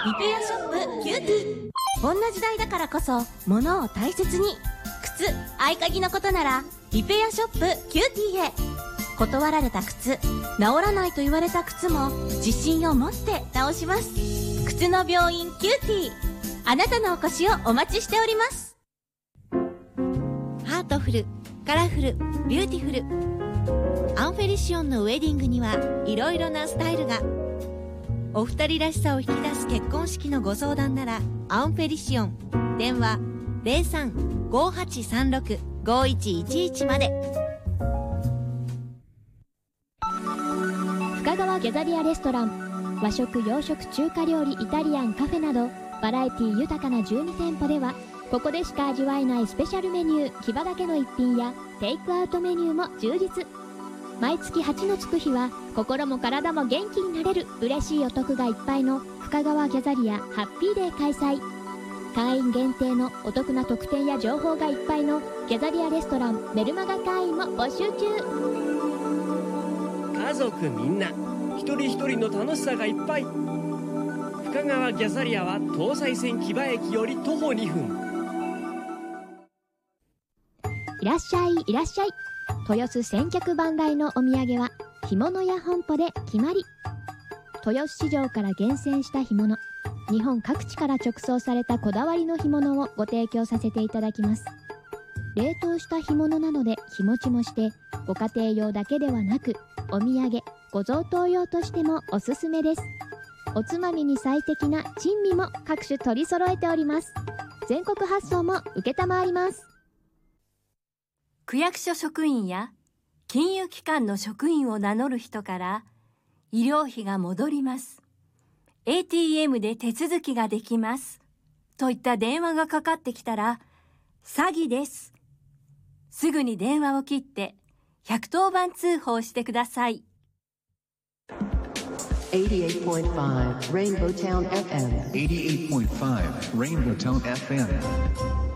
リペアショップキューティー。こんな時代だからこそ物を大切に。靴、合鍵のことならリペアショップキューティーへ。断られた靴、治らないと言われた靴も自信を持って直します。靴の病院キューティー。あなたのお越しをお待ちしております。 ハートフル、カラフル、ビューティフル。アンフェリシオンのウェディングにはいろいろなスタイルが。お二人らしさを引き出す結婚式のご相談ならアンフェリシオン。電話 03-5836-5111 まで。 深川ギャザリアレストラン、和食洋食中華料理イタリアンカフェなどバラエティ豊かな12店舗では、ここでしか味わえないスペシャルメニューキバだけの一品やテイクアウトメニューも充実。毎月8のつく日は心も体も元気になれる嬉しいお得がいっぱいの深川ギャザリアハッピーデー開催。会員限定のお得な特典や情報がいっぱいのギャザリアレストランメルマガ会員も募集中。 家族みんな一人一人の楽しさがいっぱい。深川ギャザリアは東西線木場駅より徒歩2分。 いらっしゃいいらっしゃい。豊洲千客万来のお土産は干物屋本舗で決まり。豊洲市場から厳選した干物、日本各地から直送されたこだわりの干物をご提供させていただきます。冷凍した干物なので日持ちもして、ご家庭用だけではなくお土産ご贈答用としてもおすすめです。おつまみに最適な珍味も各種取り揃えております。全国発送も承ります。 区役所職員や金融機関の職員を名乗る人から医療費が戻ります、 ATM で手続きができますといった電話がかかってきたら詐欺です。すぐに電話を切って110番通報してください。 88.5 Rainbow Town FM. 88.5 Rainbow Town FM.